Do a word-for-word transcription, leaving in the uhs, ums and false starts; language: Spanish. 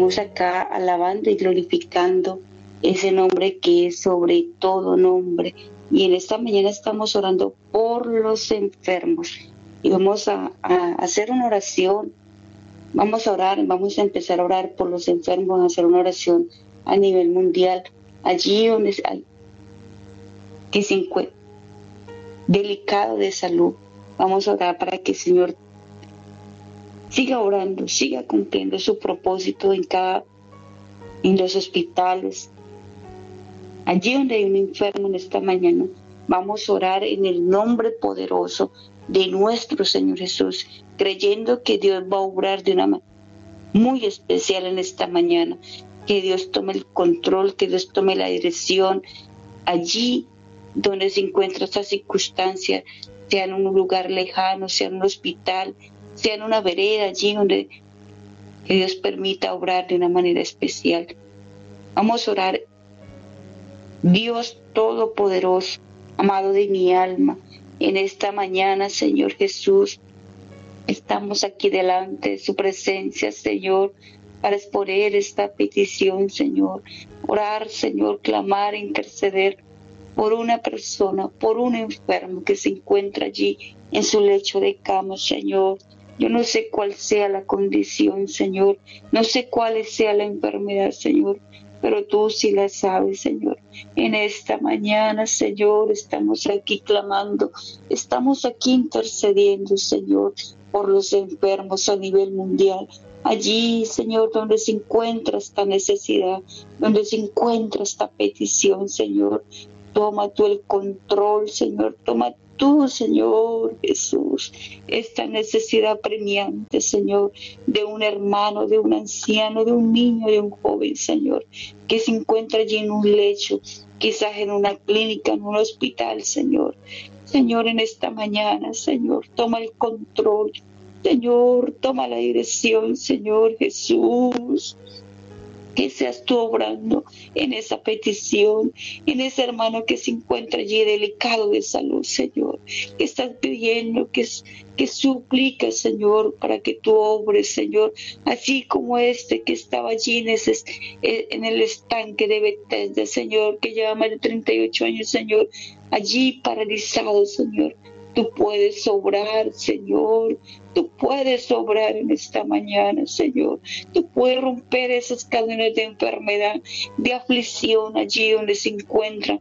Seguimos acá alabando y glorificando ese nombre que es sobre todo nombre. Y en esta mañana estamos orando por los enfermos. Y vamos a, a hacer una oración. Vamos a orar, vamos a empezar a orar por los enfermos, a hacer una oración a nivel mundial. Allí donde hay que se encuentra delicado de salud. Vamos a orar para que el Señor siga orando, siga cumpliendo su propósito en cada, en los hospitales. Allí donde hay un enfermo en esta mañana, vamos a orar en el nombre poderoso de nuestro Señor Jesús, creyendo que Dios va a obrar de una manera muy especial en esta mañana, que Dios tome el control, que Dios tome la dirección allí donde se encuentra esta circunstancia, sea en un lugar lejano, sea en un hospital, sea en una vereda, allí donde que Dios permita obrar de una manera especial. Vamos a orar. Dios Todopoderoso, amado de mi alma, en esta mañana, Señor Jesús, estamos aquí delante de su presencia, Señor, para exponer esta petición, Señor. Orar, Señor, clamar, interceder por una persona, por un enfermo que se encuentra allí en su lecho de cama, Señor. Yo no sé cuál sea la condición, Señor. No sé cuál sea la enfermedad, Señor, pero tú sí la sabes, Señor. En esta mañana, Señor, estamos aquí clamando, estamos aquí intercediendo, Señor, por los enfermos a nivel mundial. Allí, Señor, donde se encuentra esta necesidad, donde se encuentra esta petición, Señor, toma tú el control, Señor, toma tú, Señor Jesús, esta necesidad premiante, Señor, de un hermano, de un anciano, de un niño, de un joven, Señor, que se encuentra allí en un lecho, quizás en una clínica, en un hospital, Señor. Señor, en esta mañana, Señor, toma el control, Señor, toma la dirección, Señor Jesús. Que seas tú obrando en esa petición, en ese hermano que se encuentra allí delicado de salud, Señor. Que estás pidiendo, que, que suplica, Señor, para que tú obres, Señor. Así como este que estaba allí en, ese, en el estanque de Bethesda, Señor, que lleva más de treinta y ocho años, Señor, allí paralizado, Señor. Tú puedes obrar, Señor. Tú puedes obrar en esta mañana, Señor. Tú puedes romper esas cadenas de enfermedad, de aflicción allí donde se encuentran